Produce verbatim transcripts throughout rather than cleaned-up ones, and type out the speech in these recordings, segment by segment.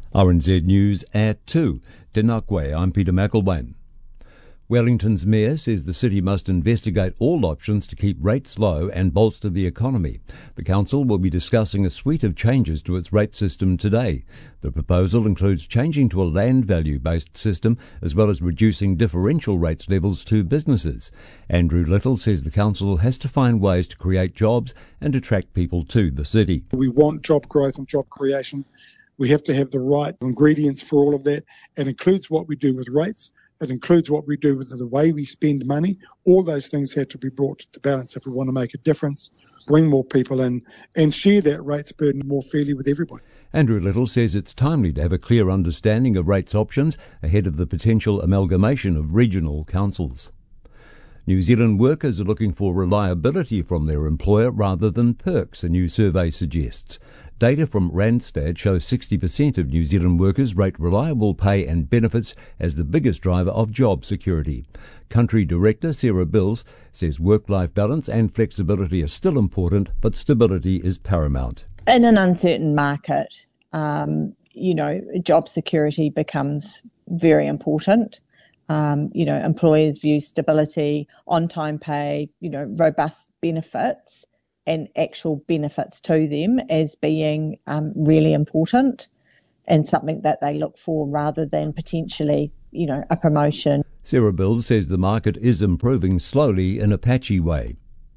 R N Z News at two. Tenakwe, I'm Peter McElwain. Wellington's mayor says the city must investigate all options to keep rates low and bolster the economy. The council will be discussing a suite of changes to its rate system today. The proposal includes changing to a land value-based system as well as reducing differential rates levels to businesses. Andrew Little says the council has to find ways to create jobs and attract people to the city. We want job growth and job creation. We have to have the right ingredients for all of that. It includes what we do with rates. It includes what we do with the way we spend money. All those things have to be brought to balance if we want to make a difference, bring more people in, and share that rates burden more fairly with everybody. Andrew Little says it's timely to have a clear understanding of rates options ahead of the potential amalgamation of regional councils. New Zealand workers are looking for reliability from their employer rather than perks, a new survey suggests. Data from Randstad shows sixty percent of New Zealand workers rate reliable pay and benefits as the biggest driver of job security. Country Director Sarah Bills says work-life balance and flexibility are still important, but stability is paramount. In an uncertain market, um, you know, job security becomes very important. Um, you know, employers view stability, on-time pay, you know, robust benefits and actual benefits to them as being um, really important and something that they look for rather than potentially, you know, a promotion. Sarah Bills says the market is improving slowly in a patchy way.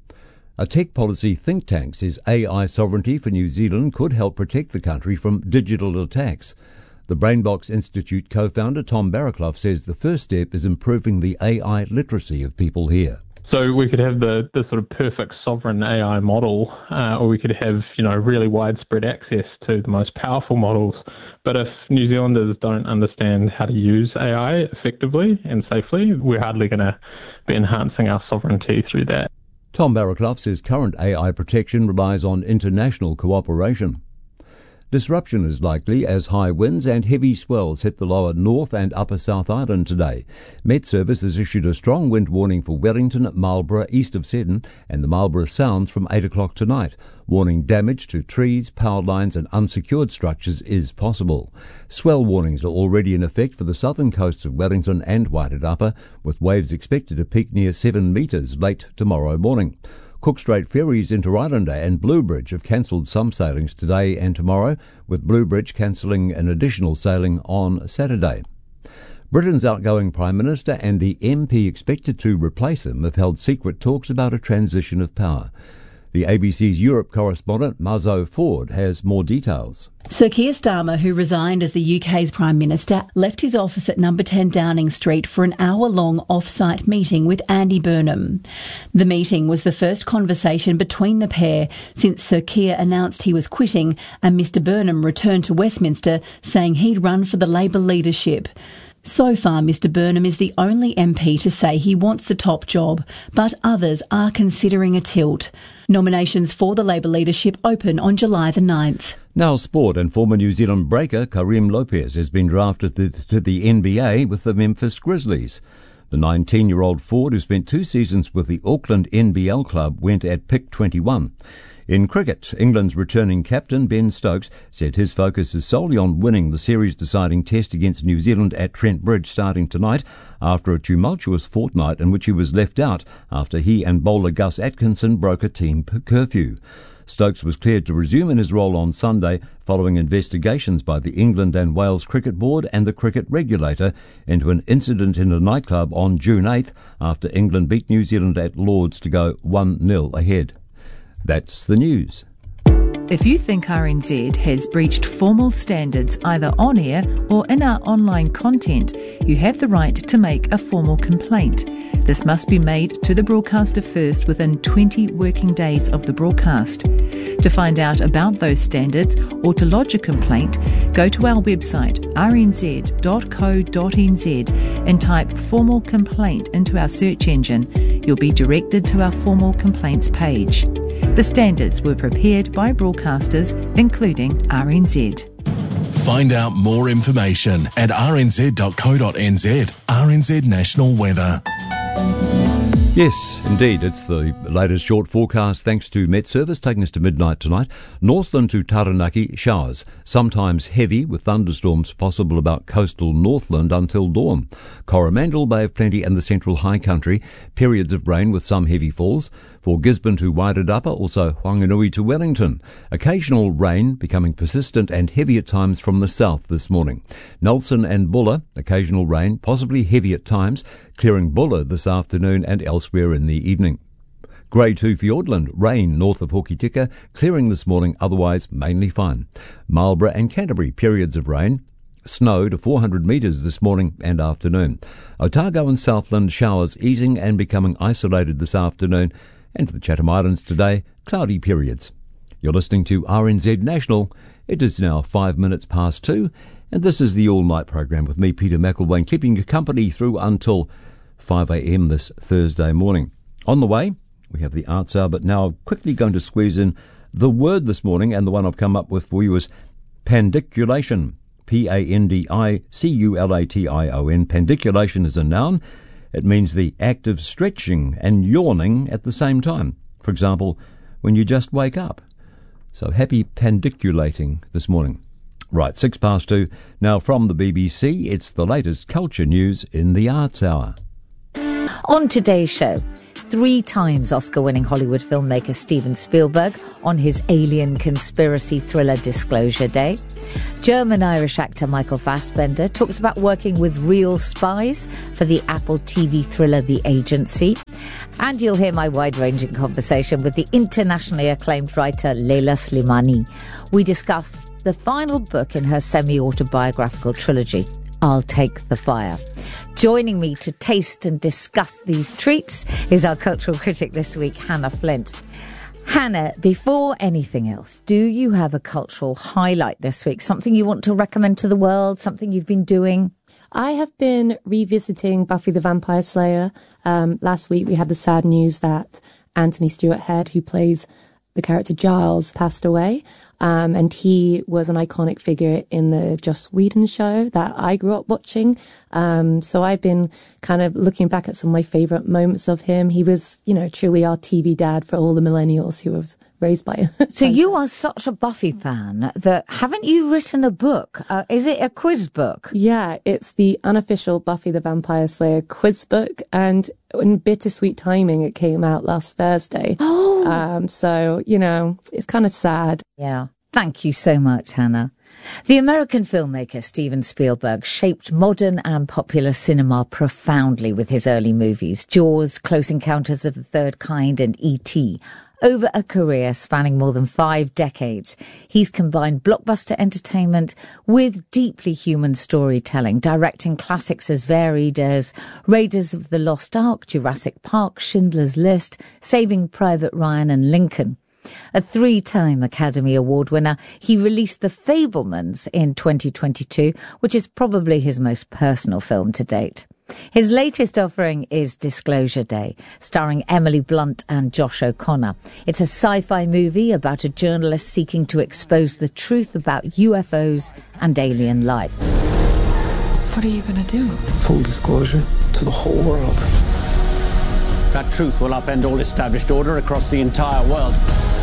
A tech policy think tank says A I sovereignty for New Zealand could help protect the country from digital attacks. The Brainbox Institute co-founder Tom Barraclough says the first step is improving the A I literacy of people here. So we could have the, the sort of perfect sovereign A I model, uh, or we could have, you know, really widespread access to the most powerful models. But if New Zealanders don't understand how to use A I effectively and safely, we're hardly going to be enhancing our sovereignty through that. Tom Barraclough says current A I protection relies on international cooperation. Disruption is likely as high winds and heavy swells hit the lower North and Upper South Island today. Met Service has issued a strong wind warning for Wellington, Marlborough, east of Seddon and the Marlborough Sounds from eight o'clock tonight. Warning damage to trees, power lines and unsecured structures is possible. Swell warnings are already in effect for the southern coasts of Wellington and Waited Upper, with waves expected to peak near seven metres late tomorrow morning. Cook Strait ferries into Islander and Bluebridge have cancelled some sailings today and tomorrow, with Bluebridge cancelling an additional sailing on Saturday. Britain's outgoing Prime Minister and the M P expected to replace him have held secret talks about a transition of power. The A B C's Europe correspondent Marzo Ford has more details. Sir Keir Starmer, who resigned as the U K's Prime Minister, left his office at number ten Downing Street for an hour-long off-site meeting with Andy Burnham. The meeting was the first conversation between the pair since Sir Keir announced he was quitting and Mr Burnham returned to Westminster saying he'd run for the Labour leadership. So far, Mr Burnham is the only M P to say he wants the top job, but others are considering a tilt. Nominations for the Labour leadership open on July the ninth. Now sport, and former New Zealand breaker Karim Lopez has been drafted to, to the N B A with the Memphis Grizzlies. The nineteen-year-old forward, who spent two seasons with the Auckland N B L club, went at pick twenty-one. In cricket, England's returning captain Ben Stokes said his focus is solely on winning the series-deciding test against New Zealand at Trent Bridge starting tonight after a tumultuous fortnight in which he was left out after he and bowler Gus Atkinson broke a team curfew. Stokes was cleared to resume in his role on Sunday following investigations by the England and Wales Cricket Board and the cricket regulator into an incident in a nightclub on June eighth after England beat New Zealand at Lord's to go one nil ahead. That's the news. If you think R N Z has breached formal standards either on air or in our online content, you have the right to make a formal complaint. This must be made to the broadcaster first within twenty working days of the broadcast. To find out about those standards or to lodge a complaint, go to our website r n z dot co dot n z and type formal complaint into our search engine. You'll be directed to our formal complaints page. The standards were prepared by broadcasters, including R N Z. Find out more information at r n z dot co dot n z. R N Z National Weather. Yes, indeed. It's the latest short forecast thanks to Met Service taking us to midnight tonight. Northland to Taranaki, showers. Sometimes heavy with thunderstorms possible about coastal Northland until dawn. Coromandel, Bay of Plenty and the central high country, periods of rain with some heavy falls. For Gisborne to Wairarapa, also Whanganui to Wellington. Occasional rain becoming persistent and heavy at times from the south this morning. Nelson and Buller, occasional rain, possibly heavy at times, clearing Buller this afternoon and elsewhere in the evening. Grey to Fiordland, rain north of Hokitika, clearing this morning, otherwise mainly fine. Marlborough and Canterbury, periods of rain. Snow to four hundred metres this morning and afternoon. Otago and Southland, showers easing and becoming isolated this afternoon. And for the Chatham Islands today, cloudy periods. You're listening to R N Z National. It is now five minutes past two, and this is the all-night program with me, Peter McElwain, keeping you company through until five a.m. this Thursday morning. On the way, we have the Arts Hour, but now quickly going to squeeze in the word this morning, and the one I've come up with for you is pandiculation. P A N D I C U L A T I O N. Pandiculation is a noun. It means the act of stretching and yawning at the same time. For example, when you just wake up. So happy pandiculating this morning. Right, six past two. Now from the B B C, it's the latest culture news in the Arts Hour. On today's show, three times Oscar-winning Hollywood filmmaker Steven Spielberg on his alien conspiracy thriller Disclosure Day. German-Irish actor Michael Fassbender talks about working with real spies for the Apple T V thriller The Agency. And you'll hear my wide-ranging conversation with the internationally acclaimed writer Leila Slimani. We discuss the final book in her semi-autobiographical trilogy, I'll Take the Fire. Joining me to taste and discuss these treats is our cultural critic this week, Hannah Flint. Hannah, before anything else, do you have a cultural highlight this week? Something you want to recommend to the world? Something you've been doing? I have been revisiting Buffy the Vampire Slayer. Um, last week we had the sad news that Anthony Stewart Head, who plays the character Giles, passed away. Um, and he was an iconic figure in the Joss Whedon show that I grew up watching. Um, so I've been kind of looking back at some of my favourite moments of him. He was, you know, truly our T V dad for all the millennials who was raised by him. So you are such a Buffy fan that, haven't you written a book? Uh, is it a quiz book? Yeah, it's the unofficial Buffy the Vampire Slayer quiz book. And in bittersweet timing, it came out last Thursday. Oh. Um, so, you know, it's kind of sad. Yeah. Thank you so much, Hannah. The American filmmaker Steven Spielberg shaped modern and popular cinema profoundly with his early movies, Jaws, Close Encounters of the Third Kind and E T Over a career spanning more than five decades, he's combined blockbuster entertainment with deeply human storytelling, directing classics as varied as Raiders of the Lost Ark, Jurassic Park, Schindler's List, Saving Private Ryan and Lincoln. A three-time Academy Award winner, he released The Fabelmans in twenty twenty-two, which is probably his most personal film to date. His latest offering is Disclosure Day, starring Emily Blunt and Josh O'Connor. It's a sci-fi movie about a journalist seeking to expose the truth about U F Os and alien life. What are you going to do? Full disclosure to the whole world. That truth will upend all established order across the entire world.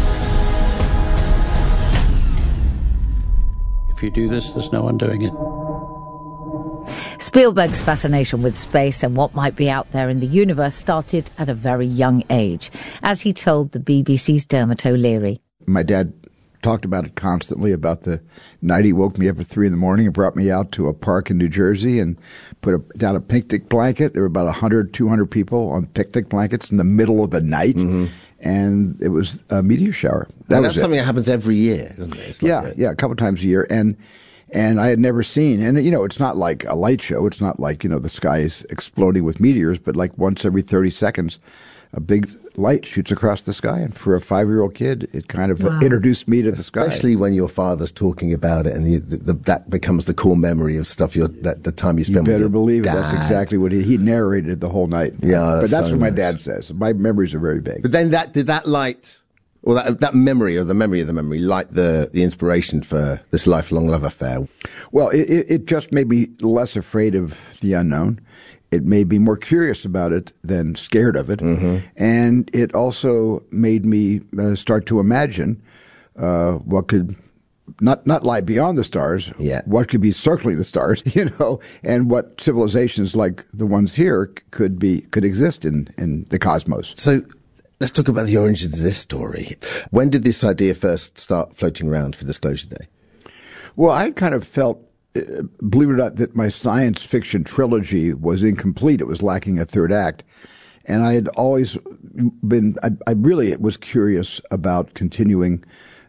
If you do this, there's no undoing it. Spielberg's fascination with space and what might be out there in the universe started at a very young age, as he told the B B C's Dermot O'Leary. My dad talked about it constantly, about the night he woke me up at three in the morning and brought me out to a park in New Jersey and put a, down a picnic blanket. There were about one hundred, two hundred people on picnic blankets in the middle of the night. Mm-hmm. And it was a meteor shower. That and was that's it. something that happens every year, doesn't it? It's like yeah, a, yeah, a couple times a year. And and I had never seen, and you know, it's not like a light show. It's not like, you know, the sky is exploding with meteors, but like once every thirty seconds, a big light shoots across the sky. And for a five-year-old kid, it kind of wow. introduced me to the sky. Especially when your father's talking about it, and the, the, the, that becomes the core memory of stuff. You're, that the time you spend. You better with your believe dad. it. That's exactly what he he narrated the whole night. Yeah, but that's so what my nice. dad says. My memories are very vague. But then that did that light. Or that, that memory, or the memory of the memory, light the, the inspiration for this lifelong love affair? Well, it, it just made me less afraid of the unknown. It made me more curious about it than scared of it. Mm-hmm. And it also made me uh, start to imagine uh, what could not not lie beyond the stars, yeah. what could be circling the stars, you know, and what civilizations like the ones here could be could exist in, in the cosmos. So let's talk about the origins of this story. When did this idea first start floating around for Disclosure Day? Well, I kind of felt, uh, believe it or not, that my science fiction trilogy was incomplete. It was lacking a third act. And I had always been, I, I really was curious about continuing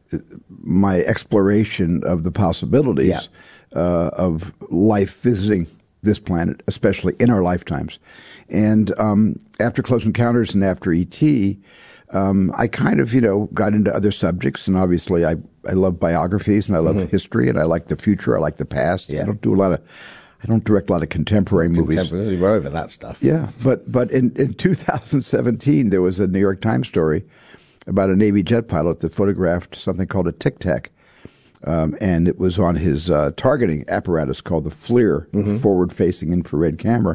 my exploration of the possibilities yeah. uh, of life visiting this planet, especially in our lifetimes. And um, after Close Encounters and after E T, um, I kind of, you know, got into other subjects. And obviously, I, I love biographies and I love mm-hmm. history and I like the future. I like the past. Yeah. I don't do a lot of, I don't direct a lot of contemporary movies. Contemporary, we're over that stuff. Yeah, but but in, in two thousand seventeen, there was a New York Times story about a Navy jet pilot that photographed something called a Tic Tac. Um, and it was on his uh, targeting apparatus called the FLIR, mm-hmm. forward-facing infrared camera.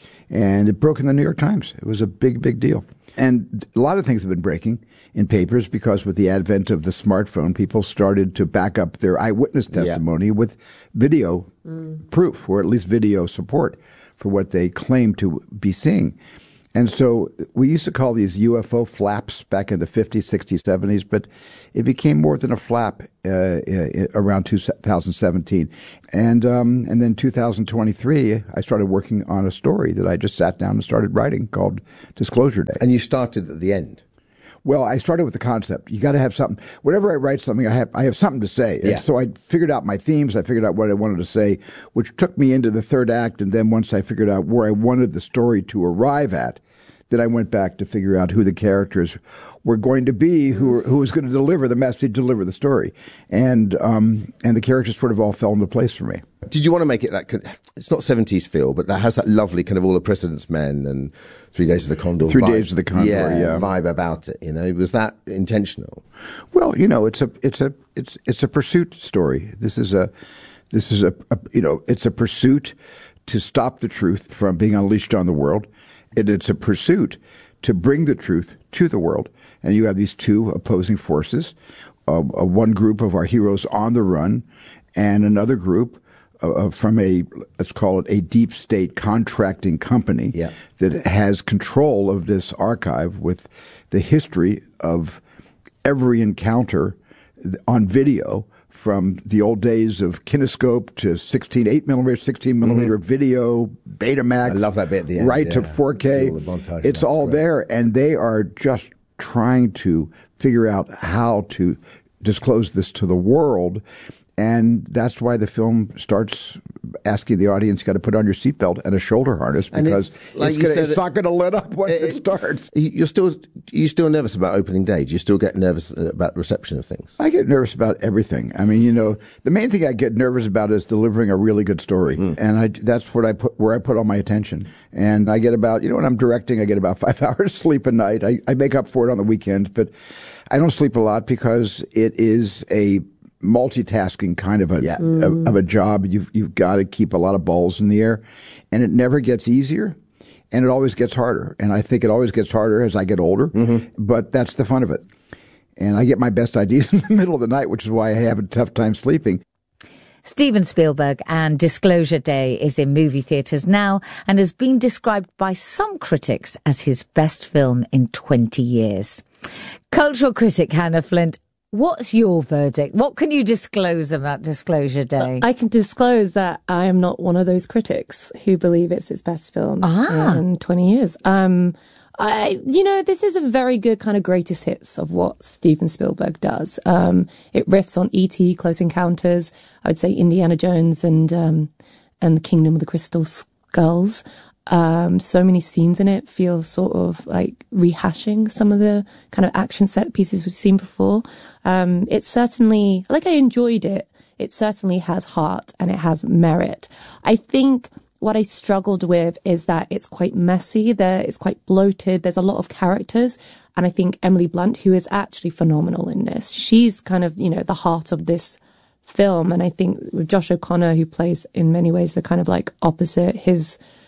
And it broke in the New York Times. It was a big, big deal. And a lot of things have been breaking in papers because with the advent of the smartphone, people started to back up their eyewitness testimony yeah. with video mm. proof, or at least video support for what they claim to be seeing. And so we used to call these U F O flaps back in the fifties, sixties, seventies, but it became more than a flap uh, around two thousand seventeen. And um, and then two thousand twenty-three, I started working on a story that I just sat down and started writing called Disclosure Day. And you started at the end? Well, I started with the concept. You got to have something. Whenever I write something, I have I have something to say. Yeah. And so I figured out my themes. I figured out what I wanted to say, which took me into the third act. And then once I figured out where I wanted the story to arrive at, then I went back to figure out who the characters were going to be, who were, who was going to deliver the message, deliver the story, and um, and the characters sort of all fell into place for me. Did you want to make it that? It's not seventies feel, but that has that lovely kind of All the President's Men and Three Days of the Condor. Three vibe. Days of the Condor, yeah, yeah, vibe about it. You know, was that intentional? Well, you know, it's a it's a it's it's a pursuit story. This is a this is a, a you know it's a pursuit to stop the truth from being unleashed on the world. And it's a pursuit to bring the truth to the world. And you have these two opposing forces, uh, uh, one group of our heroes on the run and another group uh, from a, let's call it a deep state contracting company yeah. that has control of this archive with the history of every encounter on video from the old days of kinescope to sixteen, eight millimeter, sixteen millimeter mm-hmm. video, Betamax. I love that bit at the end. Right yeah. to four K. All it's all great. there, and they are just trying to figure out how to disclose this to the world. And that's why the film starts asking the audience, you got to put on your seatbelt and a shoulder harness because it's, like it's, gonna, it's not going to let up once it, it starts. You're still you're still nervous about opening day. Do you still get nervous about the reception of things? I get nervous about everything. I mean, you know, the main thing I get nervous about is delivering a really good story, mm. and I, that's what I put where I put all my attention. And I get about, you know, when I'm directing, I get about five hours sleep a night. I, I make up for it on the weekends, but I don't sleep a lot because it is a multitasking kind of a, yeah. mm. of, of a job. You've you've got to keep a lot of balls in the air, and it never gets easier, and it always gets harder. And I think it always gets harder as I get older. Mm-hmm. But that's the fun of it. And I get my best ideas in the middle of the night, which is why I have a tough time sleeping. Steven Spielberg and Disclosure Day is in movie theatres now and has been described by some critics as his best film in twenty years. Cultural critic Hannah Flint, what's your verdict? What can you disclose about Disclosure Day? I can disclose that I am not one of those critics who believe it's its best film ah. in twenty years. Um, I, you know, this is a very good kind of greatest hits of what Steven Spielberg does. Um, it riffs on E T, Close Encounters, I would say Indiana Jones and, um, and the Kingdom of the Crystal Skulls. Um, so many scenes in it feel sort of like rehashing some of the kind of action set pieces we've seen before. Um, it's certainly, like I enjoyed it. It certainly has heart and it has merit. I think what I struggled with is that it's quite messy. There, it's quite bloated. There's a lot of characters. And I think Emily Blunt, who is actually phenomenal in this, she's kind of, you know, the heart of this film. And I think with Josh O'Connor, who plays in many ways the kind of like opposite, his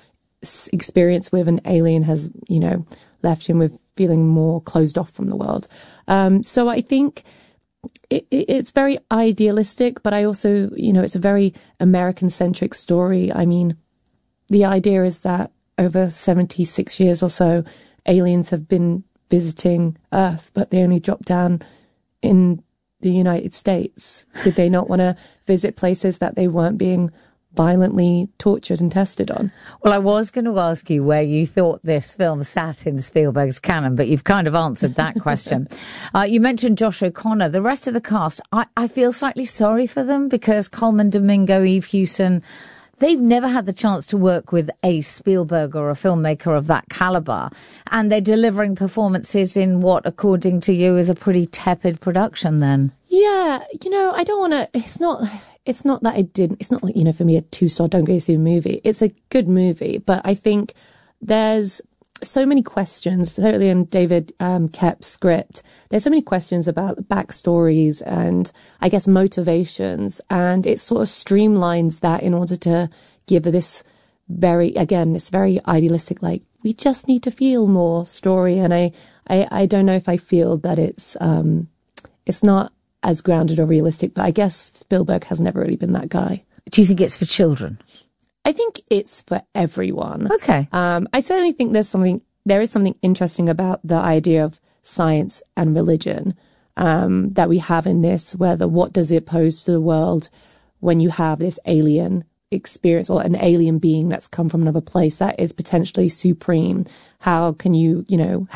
experience with an alien has, you know, left him with feeling more closed off from the world. Um, so I think it, it, it's very idealistic, but I also, you know, it's a very American-centric story. I mean, the idea is that over seventy-six years or so, aliens have been visiting Earth, but they only dropped down in the United States. Did they not want to visit places that they weren't being violently tortured and tested on? Well, I was going to ask you where you thought this film sat in Spielberg's canon, but you've kind of answered that question. uh, you mentioned Josh O'Connor. The rest of the cast, I, I feel slightly sorry for them because Coleman Domingo, Eve Hewson, they've never had the chance to work with a Spielberg or a filmmaker of that caliber, and they're delivering performances in what, according to you, is a pretty tepid production then. Yeah, you know, I don't want to, it's not, it's not that I didn't, it's not like, you know, for me, a two-star don't go see a movie. It's a good movie, but I think there's so many questions, certainly in David um, Koepp's script, there's so many questions about backstories and I guess motivations, and it sort of streamlines that in order to give this very, again, this very idealistic, like, we just need to feel more story. And I, I, I don't know if I feel that it's, um, it's not as grounded or realistic, but I guess Spielberg has never really been that guy. Do you think it's for children? I think it's for everyone. Okay. Um, I certainly think there's something, there is something interesting about the idea of science and religion um, that we have in this, whether what does it pose to the world when you have this alien experience or an alien being that's come from another place that is potentially supreme? How can you, you know,